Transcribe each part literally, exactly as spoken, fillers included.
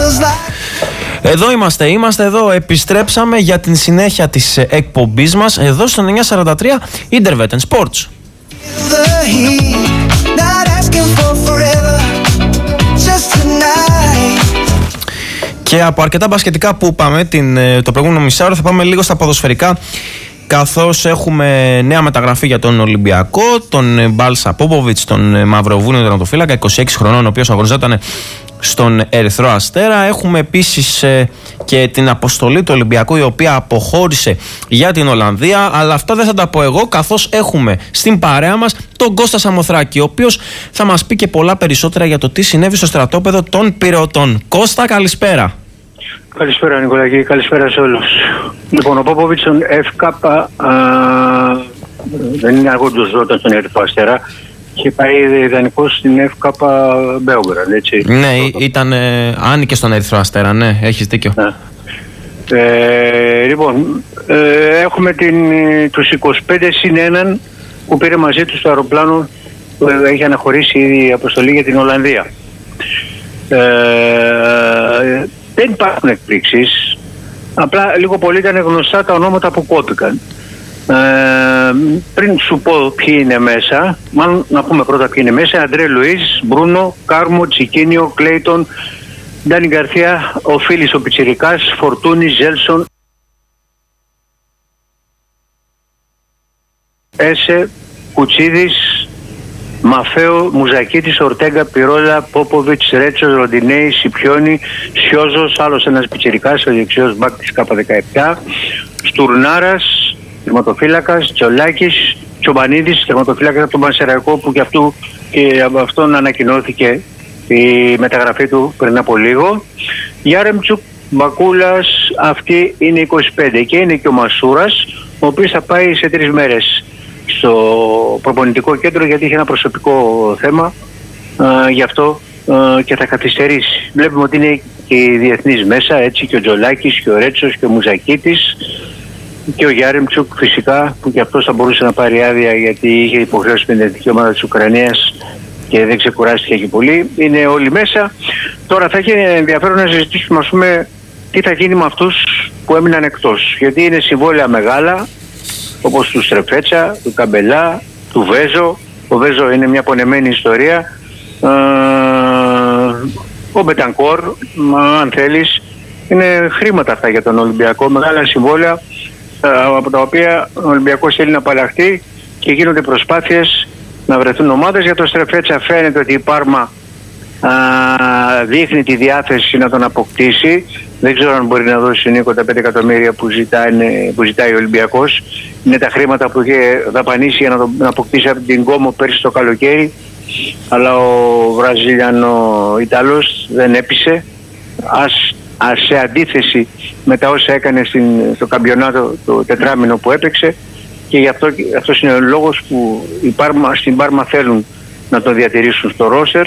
Εδώ είμαστε, είμαστε εδώ, επιστρέψαμε για την συνέχεια της εκπομπής μας εδώ στο εννιακόσια σαράντα τρία Interwetten Sports. Και από αρκετά μπασκετικά που είπαμε την, το προηγούμενο μισάωρο, θα πάμε λίγο στα ποδοσφαιρικά, καθώς έχουμε νέα μεταγραφή για τον Ολυμπιακό, τον Μπάλσα Πόποβιτς, τον Μαυροβούνιο τερματοφύλακα, είκοσι έξι χρονών, ο οποίος αγωνιζόταν στον Ερυθρό Αστέρα. Έχουμε επίσης ε, και την αποστολή του Ολυμπιακού, η οποία αποχώρησε για την Ολλανδία, αλλά αυτά δεν θα τα πω εγώ, καθώς έχουμε στην παρέα μας τον Κώστα Σαμοθράκη, ο οποίος θα μας πει και πολλά περισσότερα για το τι συνέβη στο στρατόπεδο των Πειραιωτών. Κώστα, καλησπέρα. Καλησπέρα Νικολάκη, καλησπέρα σε όλους. Λοιπόν, ο Πόποβιτς στον Εφ Κάπα δεν είναι αγωνιζόταν στον Ερυθρό Αστέρα. Και πάει ιδανικός στην Εφ Κάπα Μπέογραντ, έτσι. Ναι, ήταν, ε, άνοικε στον Ερυθρό Αστέρα, ναι, έχεις δίκιο. Ναι. Ε, λοιπόν, ε, έχουμε την, τους είκοσι πέντε συν έναν που πήρε μαζί του στο αεροπλάνο που έχει αναχωρήσει η αποστολή για την Ολλανδία. Ε, δεν υπάρχουν εκπλήξεις, απλά λίγο πολύ ήταν γνωστά τα ονόματα που κόπηκαν. Ε, πριν σου πω ποιοι είναι μέσα, μάλλον να πούμε πρώτα ποιοι είναι μέσα: Αντρέ Λουίς, Μπρούνο, Κάρμο, Τσικίνιο, Κλέιτον, Ντάνι Γκαρθία, ο Φίλης ο Πιτσιρικάς, Φορτούνης, Ζέλσον, Έσε, Κουτσίδης, Μαφέο, Μουζακίτης, Ορτέγκα, Πυρόλα, Πόποβιτς, Ρέτσος, Ροντινέη, Σιπιόνι, Σιόζος, άλλος ένας Πιτσιρικάς, ο δεξιός μπακ της Κάπα δεκαεπτά, Στουρνάρας, τερματοφύλακας, Τσολάκης, Τσομπανίδης, τερματοφύλακας από τον Πανσεραϊκό, που και αυτού και από αυτόν ανακοινώθηκε η μεταγραφή του πριν από λίγο. Γιάρεμτσουκ, Μπακούλας, αυτοί είναι είκοσι πέντε, και είναι και ο Μασούρας, ο οποίος θα πάει σε τρεις μέρες στο προπονητικό κέντρο, γιατί είχε ένα προσωπικό θέμα, α, γι' αυτό α, και θα καθυστερήσει. Βλέπουμε ότι είναι και οι διεθνείς μέσα, έτσι, και ο Τζολάκης και ο Ρέτσος και ο Μουζακίτης και ο Γιάρεμτσουκ φυσικά, που και αυτός θα μπορούσε να πάρει άδεια γιατί είχε υποχρέωση με την εθνική ομάδα της Ουκρανίας και δεν ξεκουράστηκε και πολύ. Είναι όλοι μέσα. Τώρα θα έχει ενδιαφέρον να συζητήσουμε, ας πούμε, τι θα γίνει με αυτούς που έμειναν εκτός. Γιατί είναι συμβόλαια μεγάλα, όπως του Στρεφέτσα, του Καμπελά, του Βέζο. Ο Βέζο είναι μια πονεμένη ιστορία. Ε, ο Μπετανκόρ, αν θέλεις. Είναι χρήματα αυτά για τον Ολυμπιακό, μεγάλα συμβόλαια, από τα οποία ο Ολυμπιακός θέλει να απαλλαχθεί και γίνονται προσπάθειες να βρεθούν ομάδες. Για τον Στρεφέτσα φαίνεται ότι η Πάρμα α, δείχνει τη διάθεση να τον αποκτήσει. Δεν ξέρω αν μπορεί να δώσει Νίκο τα πέντε εκατομμύρια που, που ζητάει ο Ολυμπιακός. Είναι τα χρήματα που είχε δαπανίσει για να τον να αποκτήσει από την Κόμο πέρσι το καλοκαίρι, αλλά ο Βραζίλιανο-Ιταλός δεν έπεισε. Ας σε αντίθεση με τα όσα έκανε στην, στο καμπιονάτο το τετράμινο που έπαιξε, και γι' αυτό αυτός είναι ο λόγος που η Πάρμα, στην Πάρμα θέλουν να το διατηρήσουν στο ρόστερ.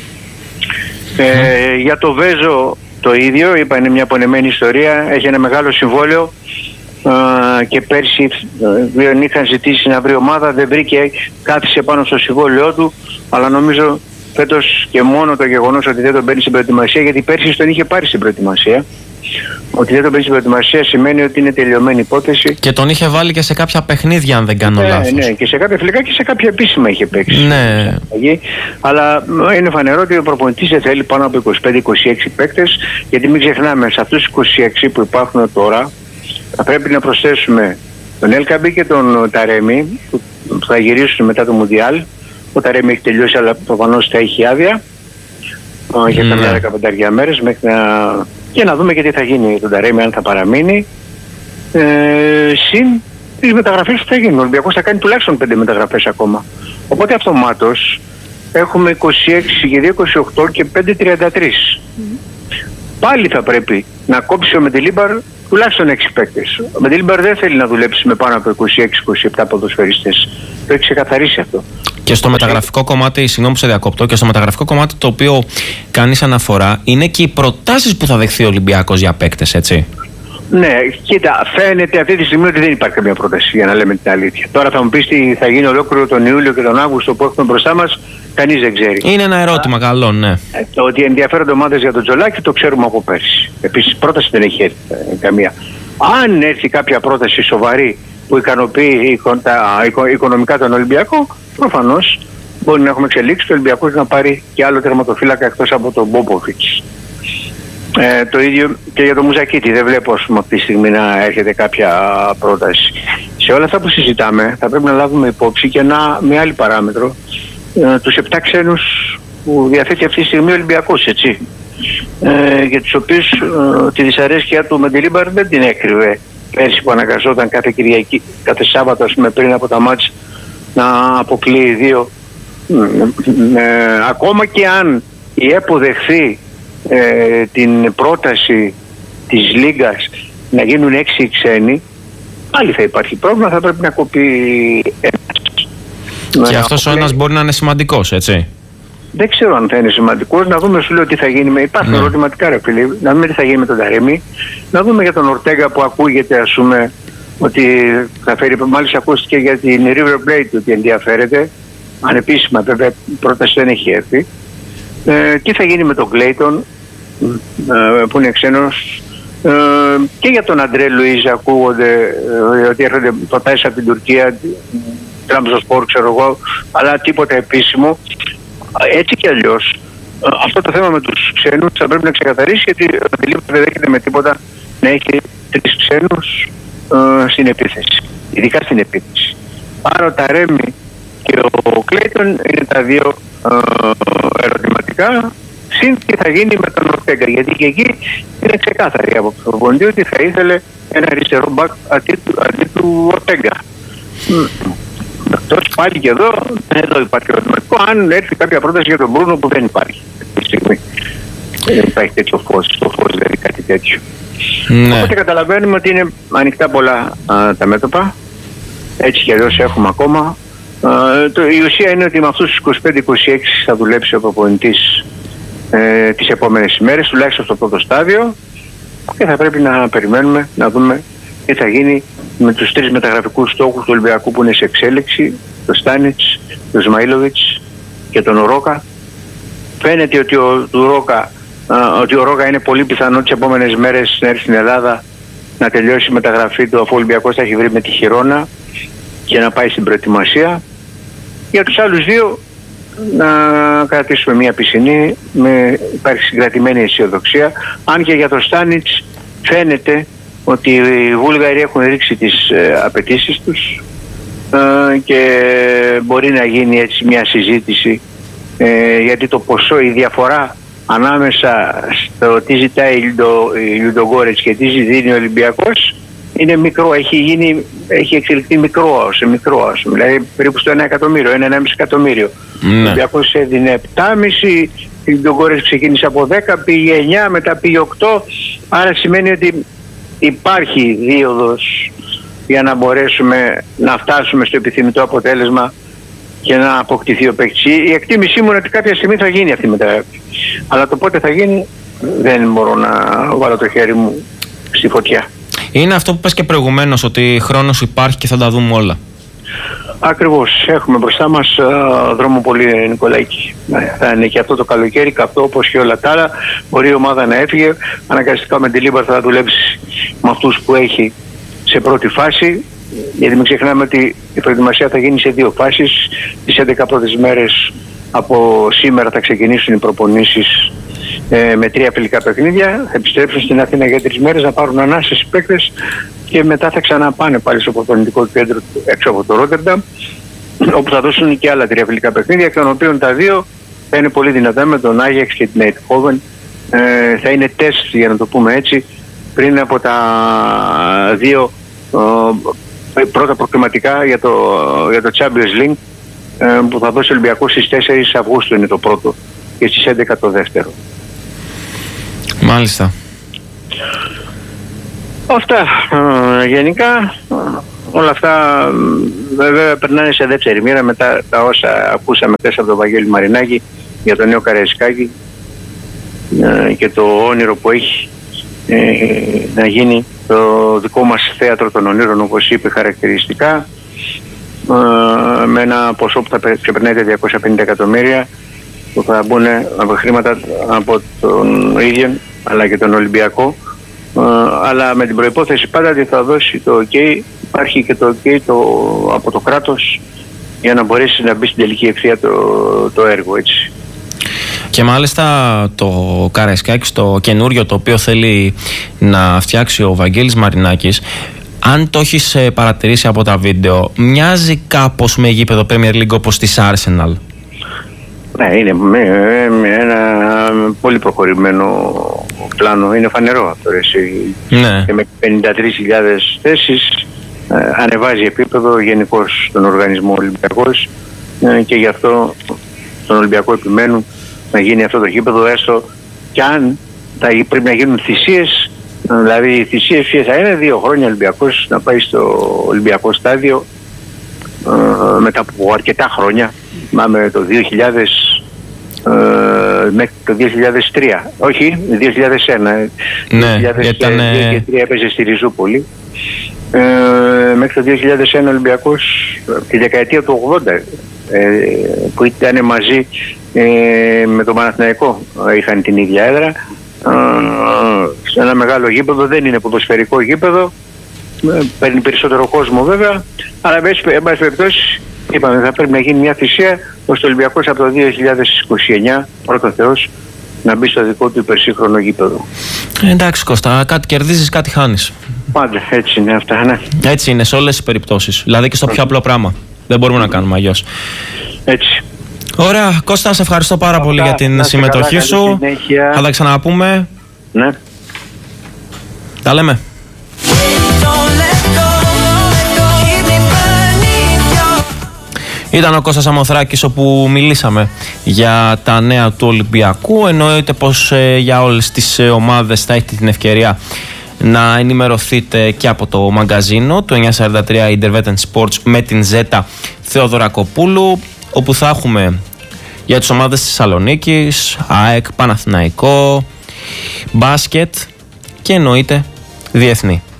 Ε, για το Βέζο το ίδιο, είπα, είναι μια πονεμένη ιστορία, έχει ένα μεγάλο συμβόλαιο ε, και πέρσι δεν είχαν ζητήσει να βρει ομάδα, δεν βρήκε, κάθισε πάνω στο συμβόλαιό του, αλλά νομίζω φέτος και μόνο το γεγονός ότι δεν τον παίρνει στην προετοιμασία, γιατί πέρσι τον είχε πάρει στην προετοιμασία, ότι δεν τον παίρνει στην προετοιμασία σημαίνει ότι είναι τελειωμένη υπόθεση. Και τον είχε βάλει και σε κάποια παιχνίδια, αν δεν κάνω ναι, λάθος. Ναι, και σε κάποια φιλικά και σε κάποια επίσημα είχε παίξει. Ναι. Αλλά είναι φανερό ότι ο προπονητής δεν θέλει πάνω από είκοσι πέντε είκοσι έξι παίκτες, γιατί μην ξεχνάμε, σε αυτούς τους είκοσι έξι που υπάρχουν τώρα θα πρέπει να προσθέσουμε τον Ελκαμπή και τον Ταρέμι, που θα γυρίσουν μετά το Μουντιάλ. Ο Ταρέμι έχει τελειώσει, αλλά προφανώς θα έχει άδεια για καμιά mm. δεκαπεντάρια μέρες μέχρι να... και να δούμε και τι θα γίνει τον Ταρέμι, αν θα παραμείνει. Ε, συν τις μεταγραφές που θα γίνουν. Ο Ολυμπιακός θα κάνει τουλάχιστον πέντε μεταγραφές ακόμα. Οπότε αυτομάτως έχουμε είκοσι έξι και δύο είκοσι οκτώ και πέντε τριάντα τρία. Mm. Πάλι θα πρέπει να κόψει ο Μεντιλίμπαρ τουλάχιστον έξι παίκτες. Ο Μεντιλίμπαρ δεν θέλει να δουλέψει με πάνω από είκοσι έξι είκοσι επτά ποδοσφαιριστές. Το έχει ξεκαθαρίσει αυτό. Και στο μεταγραφικό κομμάτι, συγγνώμη που σε διακόπτω, και στο μεταγραφικό κομμάτι το οποίο κάνεις αναφορά είναι και οι προτάσεις που θα δεχθεί ο Ολυμπιακός για παίκτες, έτσι. Ναι, κοίτα, φαίνεται αυτή τη στιγμή ότι δεν υπάρχει καμία πρόταση, για να λέμε την αλήθεια. Τώρα θα μου πεις τι θα γίνει ολόκληρο τον Ιούλιο και τον Αύγουστο που έχουμε μπροστά μας. Κανείς δεν ξέρει. Είναι ένα ερώτημα Α, καλό, ναι. Το ότι ενδιαφέρονται ομάδες για τον Τζολάκη το ξέρουμε από πέρσι. Επίσης, πρόταση δεν έχει έρθει καμία. Αν έρθει κάποια πρόταση σοβαρή που ικανοποιεί τα οικονομικά τον Ολυμπιακό, προφανώς μπορεί να έχουμε εξελίξει το Ολυμπιακό να πάρει και άλλο τερματοφύλακα εκτός από τον Μπόποβιτς. Ε, το ίδιο και για τον Μουζακίτη. Δεν βλέπω ας πούμε, αυτή τη στιγμή να έρχεται κάποια πρόταση. Σε όλα αυτά που συζητάμε θα πρέπει να λάβουμε υπόψη και ένα, μια άλλη παράμετρο. Ε, τους επτά ξένους που διαθέτει αυτή τη στιγμή ο Ολυμπιακός, έτσι. Ε, για τους οποίους ε, τη δυσαρέσκεια του Μεντιλίμπαρ δεν την έκρυβε πέρσι που αναγκαζόταν κάθε Κυριακή, κάθε Σάββατο ας πούμε, πριν από τα μάτς να αποκλείει δύο. Ε, ε, ακόμα και αν η ΕΠΟ δεχθεί ε, την πρόταση της Λίγκας να γίνουν έξι ξένοι, πάλι θα υπάρχει πρόβλημα, θα πρέπει να κοπεί ένας. Και αυτός ο ένας μπορεί να είναι σημαντικός, έτσι. Δεν ξέρω αν θα είναι σημαντικός. Να δούμε, σου λέω τι θα γίνει με. Υπάρχουν ναι. ερωτηματικά, ρε φίλε. Να δούμε τι θα γίνει με τον Ταρέμι. Να δούμε για τον Ορτέγκα που ακούγεται, ας πούμε, ότι θα φέρει. Μάλιστα, ακούστηκε για την River Plate ότι ενδιαφέρεται. Ανεπίσημα, βέβαια, η πρόταση δεν έχει έρθει. Ε, τι θα γίνει με τον Κλέιτον, ε, που είναι ξένος. Ε, και για τον Αντρέ Λουίζ ακούγονται ε, ότι έρχονται προτάσεις από την Τουρκία, Τραμπζοσπορ, ξέρω εγώ, αλλά τίποτα επίσημο. Έτσι κι αλλιώς, αυτό το θέμα με τους ξένους θα πρέπει να ξεκαθαρίσει, γιατί ο Λίβερπουλ δεν δέχεται με τίποτα να έχει τρεις ξένους ε, στην επίθεση, ειδικά στην επίθεση. Άρα ο Ταρέμι και ο Κλέιτον είναι τα δύο ε, ερωτηματικά. Συν τι θα γίνει με τον Ορτέγκα, γιατί και εκεί είναι ξεκάθαρη από το προπονητή ότι θα ήθελε ένα αριστερό μπακ αντί του, αντί του Ορτέγκα. Τόσο πάλι και εδώ, εδώ υπάρχει ερωτηματικό. Αν έρθει κάποια πρόταση για τον Μπρούνο που δεν υπάρχει αυτή τη στιγμή. Δεν υπάρχει τέτοιο φως, το φως δηλαδή κάτι τέτοιο. Ναι. Οπότε καταλαβαίνουμε ότι είναι ανοιχτά πολλά α, τα μέτωπα. Έτσι κι αλλιώς έχουμε ακόμα. Α, το, η ουσία είναι ότι με αυτούς τους είκοσι πέντε είκοσι έξι θα δουλέψει ο προπονητής ε, τις επόμενες ημέρες, τουλάχιστον στο πρώτο στάδιο. Και θα πρέπει να περιμένουμε να δούμε τι θα γίνει με τους τρεις μεταγραφικούς στόχους του Ολυμπιακού που είναι σε εξέλιξη, τον Στάνιτς, τον Σμαΐλοβιτς και τον Ρόκα. Φαίνεται ότι ο, του Ρόκα, α, ότι ο Ρόκα είναι πολύ πιθανό τις επόμενες μέρες να έρθει στην Ελλάδα να τελειώσει η μεταγραφή του, αφού ο Ολυμπιακός θα έχει βρει με τη Χιρόνα και να πάει στην προετοιμασία. Για τους άλλους δύο να κρατήσουμε μια πισινή, με, υπάρχει συγκρατημένη αισιοδοξία, αν και για τον Στάνιτς φαίνεται ότι οι Βούλγαροι έχουν ρίξει τις ε, απαιτήσεις τους ε, και μπορεί να γίνει έτσι μια συζήτηση ε, γιατί το ποσό, η διαφορά ανάμεσα στο τι ζητάει η Λιουντογκόρετς και τι δίνει ο Ολυμπιακός είναι μικρό, έχει, γίνει, έχει εξελιχθεί μικρό, σε μικρό, δηλαδή περίπου στο ένα εκατομμύριο, ένα ενάμιση εκατομμύριο. Ναι. Ο Ολυμπιακός έδινε επτά κόμμα πέντε, η Λιουντογκόρετς ξεκίνησε από δέκα, πήγε εννιά, μετά πήγε οκτώ, άρα σημαίνει ότι υπάρχει δίωδος για να μπορέσουμε να φτάσουμε στο επιθυμητό αποτέλεσμα και να αποκτηθεί ο παίκτης. Η εκτίμησή μου είναι ότι κάποια στιγμή θα γίνει αυτή η μεταγραφή. Αλλά το πότε θα γίνει δεν μπορώ να βάλω το χέρι μου στη φωτιά. Είναι αυτό που πες και προηγουμένως, ότι χρόνος υπάρχει και θα τα δούμε όλα. Ακριβώς. Έχουμε μπροστά μας uh, δρόμο πολύ, Νικολάκη. Θα είναι και αυτό το καλοκαίρι, καυτό όπως και όλα τα άλλα. Μπορεί η ομάδα να έφυγε. Αναγκαστικά με τη Λίμπαρ θα δουλέψει με αυτούς που έχει σε πρώτη φάση. Γιατί μην ξεχνάμε ότι η προετοιμασία θα γίνει σε δύο φάσεις. Τις έντεκα πρώτες μέρες από σήμερα θα ξεκινήσουν οι προπονήσεις ε, με τρία φιλικά παιχνίδια. Θα επιστρέψουν στην Αθήνα για τρεις μέρες να πάρουν ανάσες οι παίκτες και μετά θα ξαναπάνε πάλι στο προπονητικό κέντρο έξω από το Ρότερνταμ, όπου θα δώσουν και άλλα τρία φιλικά παιχνίδια, εκ των οποίων τα δύο θα είναι πολύ δυνατά με τον Άγιαξ και την Eindhoven. Ε, θα είναι τεστ, για να το πούμε έτσι, πριν από τα δύο ε, πρώτα προκριματικά για το, για το Champions League, ε, που θα δώσει ο Ολυμπιακός στις τέσσερις Αυγούστου είναι το πρώτο και στις έντεκα το δεύτερο. Μάλιστα. Αυτά ε, γενικά, όλα αυτά βέβαια περνάνε σε δεύτερη μοίρα μετά τα όσα ακούσαμε χθες από τον Βαγγέλη Μαρινάκη για το νέο Καραϊσκάκη ε, και το όνειρο που έχει ε, να γίνει το δικό μας θέατρο των ονείρων, όπως είπε χαρακτηριστικά. ε, με ένα ποσό που θα ξεπερνάει τα διακόσια πενήντα εκατομμύρια που θα μπουν από χρήματα από τον ίδιο αλλά και τον Ολυμπιακό, ε, αλλά με την προϋπόθεση πάντα ότι θα δώσει το OK, υπάρχει και το OK το, από το κράτος για να μπορέσει να μπει στην τελική ευθεία το, το έργο, έτσι. Και μάλιστα το Καραϊσκάκης, το καινούριο το οποίο θέλει να φτιάξει ο Βαγγέλης Μαρινάκης, αν το έχεις παρατηρήσει από τα βίντεο, μοιάζει κάπως με γήπεδο Premier League όπως της Arsenal. Ναι, είναι με, με ένα πολύ προχωρημένο πλάνο, είναι φανερό αυτό. Εσύ. Ναι. Και με πενήντα τρεις χιλιάδες θέσεις ε, ανεβάζει επίπεδο γενικώς τον οργανισμό Ολυμπιακός, ε, και γι' αυτό τον Ολυμπιακό επιμένουν να γίνει αυτό το γήπεδο, έστω και αν θα πρέπει να γίνουν θυσίες. Δηλαδή οι θυσίες ποιες θα είναι, δύο χρόνια Ολυμπιακός να πάει στο Ολυμπιακό στάδιο ε, μετά από αρκετά χρόνια, με το δύο χιλιάδες ε, μέχρι το δύο χιλιάδες τρία, όχι δύο χιλιάδες ένα, ναι, δύο χιλιάδες δύο ήταν... και τρία έπαιζε στη Ριζούπολη, ε, μέχρι το δύο χιλιάδες ένα Ολυμπιακός, τη δεκαετία του ογδόντα ε, που ήταν μαζί ε, με τον Παναθηναϊκό, είχαν την ίδια έδρα, σε ένα μεγάλο γήπεδο, δεν είναι ποδοσφαιρικό γήπεδο, παίρνει περισσότερο κόσμο βέβαια, αλλά εν πάση περιπτώσει είπαμε θα πρέπει να γίνει μια θυσία ώστε ο Ολυμπιακός από το δύο χιλιάδες είκοσι εννιά πρώτο Θεός να μπει στο δικό του υπερσύγχρονο γήπεδο. Εντάξει Κώστα, κάτι κερδίζεις, κάτι χάνεις. Πάντα έτσι είναι αυτά, ναι. Έτσι είναι σε όλες τις περιπτώσεις, δηλαδή και στο πιο απλό πράγμα. Δεν μπορούμε να κάνουμε αλλιώς. Έτσι. Ωραία, Κώστα, σε ευχαριστώ πάρα Αυτά, πολύ για την συμμετοχή καλά, σου. Συνέχεια. Θα τα ξαναπούμε. Ναι. Τα λέμε. Ήταν ο Κώστας Αμοθράκης, όπου μιλήσαμε για τα νέα του Ολυμπιακού. Εννοείται πως ε, για όλες τις ε, ομάδες θα έχετε την ευκαιρία να ενημερωθείτε και από το μαγκαζίνο του εννιακόσια σαράντα τρία Intervetten Sports με την Ζέτα Θεοδωρακοπούλου, όπου θα έχουμε για τις ομάδες της Θεσσαλονίκης, ΑΕΚ, Παναθηναϊκό, μπάσκετ και εννοείται διεθνή.